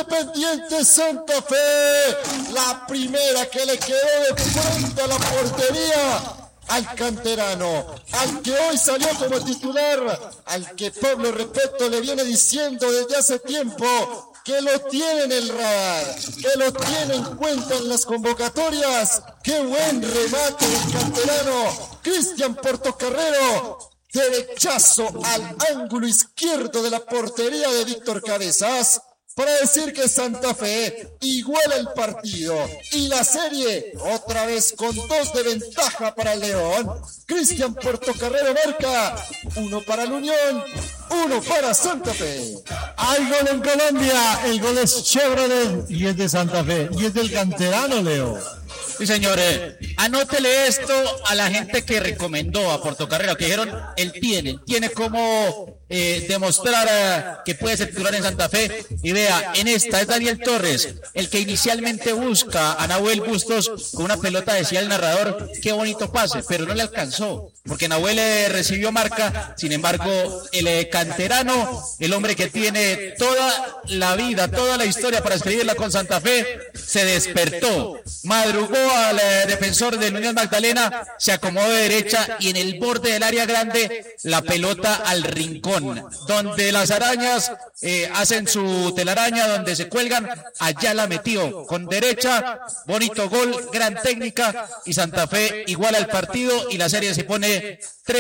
Independiente Santa Fe, la primera que le quedó de frente a la portería al canterano, al que hoy salió como titular, al que Pablo Repeto le viene diciendo desde hace tiempo que lo tiene en el radar, que lo tiene en cuenta en las convocatorias. ¡Qué buen remate del canterano! Cristian Portocarrero, derechazo al ángulo izquierdo de la portería de Víctor Cabezas, para decir que Santa Fe iguala el partido y la serie otra vez con 2 de ventaja para el León. Cristian Portocarrero marca 1 para la Unión, 1 para Santa Fe. Hay gol en Colombia, el gol es Chevrolet y es de Santa Fe y es del canterano, Leo. Sí, señores, anótele esto a la gente que recomendó a Portocarrero, que dijeron, él tiene como demostrar que puede ser titular en Santa Fe. Y vea, en esta es Daniel Torres, el que inicialmente busca a Nahuel Bustos con una pelota, decía el narrador, qué bonito pase, pero no le alcanzó, porque Nahuel recibió marca. Sin embargo, el canterano, el hombre que tiene toda la vida, toda la historia para escribirla con Santa Fe, se despertó, madrugó al defensor del Unión Magdalena, se acomodó de derecha y en el borde del área grande la pelota al rincón, donde las arañas hacen su telaraña, donde se cuelgan, allá la metió con derecha. Bonito gol, gran técnica, y Santa Fe iguala el partido y la serie se pone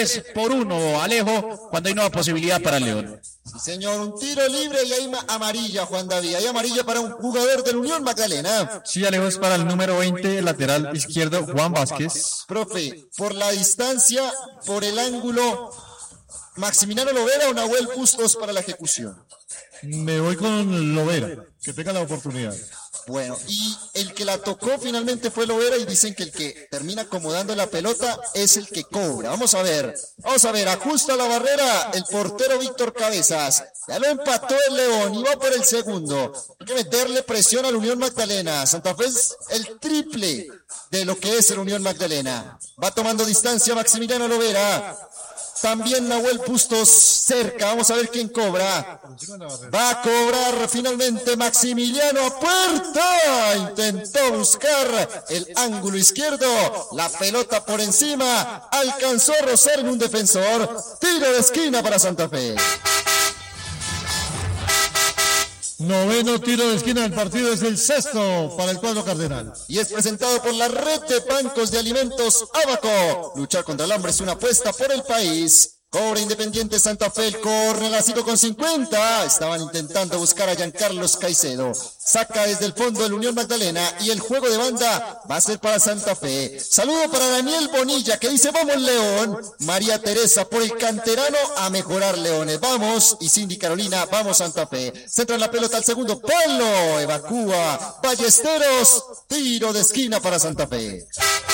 3-1, Alejo, cuando hay nueva posibilidad para León. Sí, señor, un tiro libre y hay amarilla, Juan David, hay amarilla para un jugador del Unión Magdalena. Sí, Alejo, es para el número 20, lateral izquierdo, Juan Vázquez. Profe, por la distancia, por el ángulo, Maximiliano Lovera o Nahuel Bustos para la ejecución. Me voy con Lovera, que tenga la oportunidad. Bueno, y el que la tocó finalmente fue Lovera y dicen que el que termina acomodando la pelota es el que cobra. Vamos a ver, ajusta la barrera el portero Víctor Cabezas. Ya lo empató el León y va por el segundo. Hay que meterle presión a la Unión Magdalena. Santa Fe es el triple de lo que es el Unión Magdalena. Va tomando distancia Maximiliano Lovera. También Nahuel Bustos cerca, vamos a ver quién cobra. Va a cobrar finalmente Maximiliano a puerta. Intentó buscar el ángulo izquierdo, la pelota por encima, alcanzó a rozar en un defensor. Tiro de esquina para Santa Fe. Noveno tiro de esquina del partido, es el sexto para el cuadro cardenal. Y es presentado por la red de bancos de alimentos Abaco. Luchar contra el hambre es una apuesta por el país. Cobra Independiente Santa Fe, el córner a 5:50. Estaban intentando buscar a Giancarlos Caicedo. Saca desde el fondo el Unión Magdalena y el juego de banda va a ser para Santa Fe. Saludo para Daniel Bonilla que dice vamos León. María Teresa por el canterano a mejorar Leones. Vamos. Y Cindy Carolina, vamos Santa Fe. Centra la pelota al segundo palo. Evacúa Ballesteros. Tiro de esquina para Santa Fe.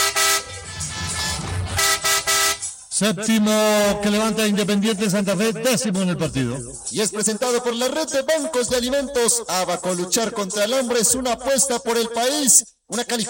Séptimo que levanta Independiente Santa Fe, décimo en el partido. Y es presentado por la red de bancos de alimentos Abaco. Luchar contra el hambre es una apuesta por el país. Una calificación.